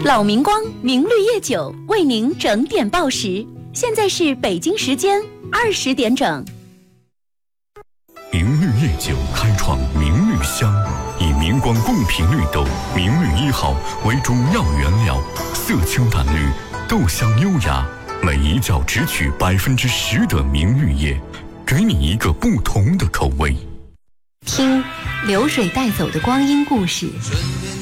老明光明绿叶酒为您整点报时，现在是北京时间20点整。 明绿叶酒开创明绿香，以明光贡品绿豆明绿1号为主要原料，色清淡绿，豆香优雅，每一角只取10%的明绿叶，给你一个不同的口味。 听流水带走的光阴故事，